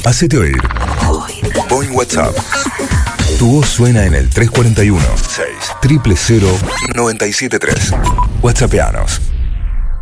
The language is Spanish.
Hacete oír. Point WhatsApp. Tu voz suena en el 341 600 973. WhatsAppeanos.